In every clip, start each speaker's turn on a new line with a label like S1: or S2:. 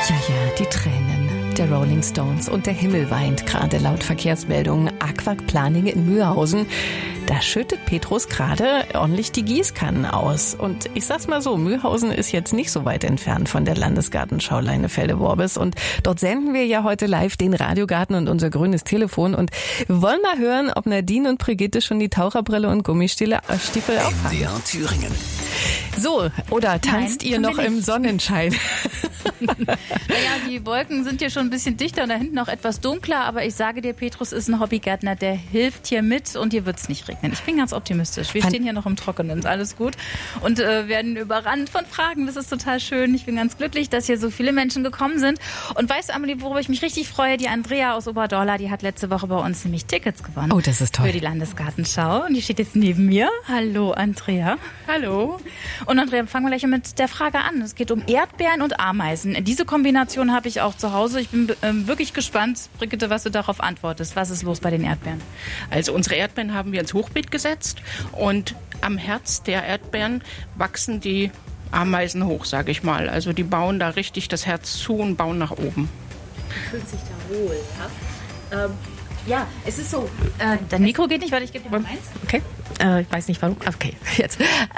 S1: Ja, die Tränen der Rolling Stones und der Himmel weint gerade laut Verkehrsmeldungen. Aquaplaning in Mühlhausen. Da schüttet Petrus gerade ordentlich die Gießkannen aus. Und ich sag's mal so, Mühlhausen ist jetzt nicht so weit entfernt von der Landesgartenschau Leinefelde-Worbis. Und dort senden wir ja heute live den Radiogarten und unser grünes Telefon. Und wir wollen mal hören, ob Nadine und Brigitte schon die Taucherbrille und Gummistiefel aufhaben.
S2: MDR Thüringen.
S1: So, oder tanzt ihr noch im Sonnenschein?
S3: Naja, die Wolken sind hier schon ein bisschen dichter und da hinten auch etwas dunkler, aber ich sage dir, Petrus ist ein Hobbygärtner, der hilft hier mit und hier wird es nicht regnen. Ich bin ganz optimistisch. Wir stehen hier noch im Trockenen, ist alles gut und werden überrannt von Fragen. Das ist total schön. Ich bin ganz glücklich, dass hier so viele Menschen gekommen sind. Und weißt du, Amelie, worüber ich mich richtig freue? Die Andrea aus Oberdorla, die hat letzte Woche bei uns nämlich Tickets gewonnen.
S1: Oh, das ist toll.
S3: Für die Landesgartenschau und die steht jetzt neben mir. Hallo, Andrea.
S4: Hallo.
S3: Und Andrea, fangen wir gleich mit der Frage an. Es geht um Erdbeeren und Ameisen. Diese Kombination habe ich auch zu Hause. Ich bin wirklich gespannt, Brigitte, was du darauf antwortest. Was ist los bei den Erdbeeren?
S4: Also unsere Erdbeeren haben wir ins Hochbeet gesetzt und am Herz der Erdbeeren wachsen die Ameisen hoch, sage ich mal. Also die bauen da richtig das Herz zu und bauen nach oben.
S3: Fühlt sich da wohl, ja? Ja, es ist so. Dein Mikro geht nicht, weil ich gebe dir mal meins.
S5: Okay, ich weiß nicht warum. Okay, jetzt.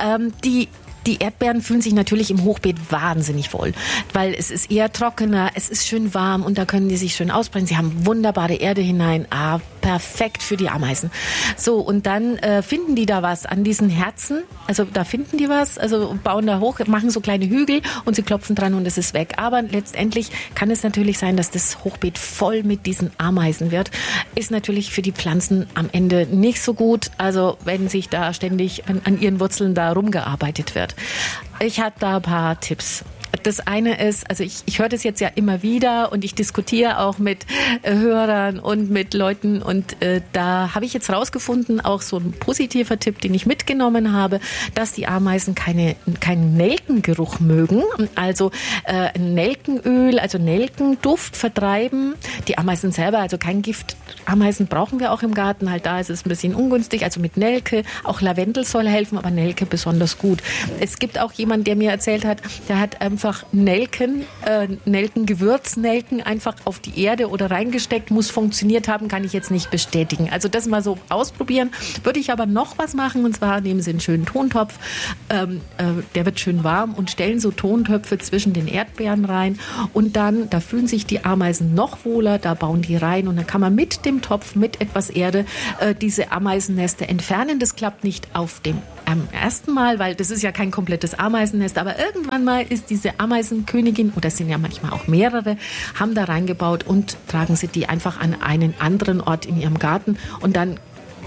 S5: Die Erdbeeren fühlen sich natürlich im Hochbeet wahnsinnig wohl, weil es ist eher trockener, es ist schön warm und da können die sich schön ausbreiten. Sie haben wunderbare Erde hinein, perfekt für die Ameisen. So, und dann finden die da was an diesen Herzen, also da finden die was, also bauen da hoch, machen so kleine Hügel und sie klopfen dran und es ist weg. Aber letztendlich kann es natürlich sein, dass das Hochbeet voll mit diesen Ameisen wird. Ist natürlich für die Pflanzen am Ende nicht so gut, also wenn sich da ständig an ihren Wurzeln da rumgearbeitet wird. Ich habe da ein paar Tipps. Das eine ist, also ich höre das jetzt ja immer wieder und ich diskutiere auch mit Hörern und mit Leuten und da habe ich jetzt rausgefunden, auch so ein positiver Tipp, den ich mitgenommen habe, dass die Ameisen keinen Nelkengeruch mögen, also Nelkenöl, also Nelkenduft vertreiben. Die Ameisen selber, also kein Gift. Ameisen brauchen wir auch im Garten, halt da ist es ein bisschen ungünstig, also mit Nelke, auch Lavendel soll helfen, aber Nelke besonders gut. Es gibt auch jemanden, der mir erzählt hat, der hat einfach Gewürznelken einfach auf die Erde oder reingesteckt, muss funktioniert haben, kann ich jetzt nicht bestätigen. Also das mal so ausprobieren. Würde ich aber noch was machen, und zwar nehmen Sie einen schönen Tontopf, der wird schön warm und stellen so Tontöpfe zwischen den Erdbeeren rein und dann, da fühlen sich die Ameisen noch wohler, da bauen die rein und dann kann man mit dem Topf, mit etwas Erde, diese Ameisennester entfernen. Das klappt nicht am ersten Mal, weil das ist ja kein komplettes Ameisennest, aber irgendwann mal ist diese Ameisenkönigin, oder es sind ja manchmal auch mehrere, haben da reingebaut und tragen sie die einfach an einen anderen Ort in ihrem Garten und dann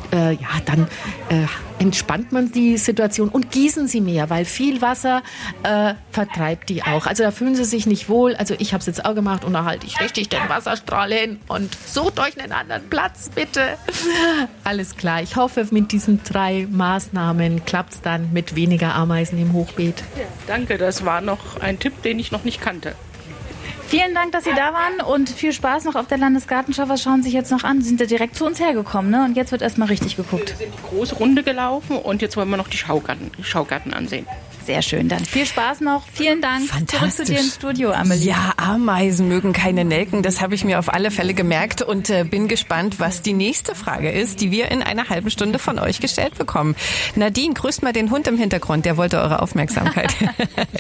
S5: entspannt man die Situation und gießen sie mehr, weil viel Wasser vertreibt die auch. Also da fühlen sie sich nicht wohl. Also ich habe es jetzt auch gemacht und da halte ich richtig den Wasserstrahl hin und sucht euch einen anderen Platz, bitte. Alles klar. Ich hoffe, mit diesen 3 Maßnahmen klappt es dann mit weniger Ameisen im Hochbeet.
S4: Ja, danke, das war noch ein Tipp, den ich noch nicht kannte.
S3: Vielen Dank, dass Sie da waren und viel Spaß noch auf der Landesgartenschau. Was schauen Sie sich jetzt noch an? Sie sind da direkt zu uns hergekommen, ne? Und jetzt wird erstmal richtig geguckt.
S4: Wir sind die große Runde gelaufen und jetzt wollen wir noch die Schaugarten ansehen.
S3: Sehr schön, dann viel Spaß noch. Vielen Dank.
S1: Fantastisch.
S3: Zurück zu dir ins Studio, Amelie.
S1: Ja, Ameisen mögen keine Nelken, das habe ich mir auf alle Fälle gemerkt und bin gespannt, was die nächste Frage ist, die wir in einer halben Stunde von euch gestellt bekommen. Nadine, grüßt mal den Hund im Hintergrund, der wollte eure Aufmerksamkeit.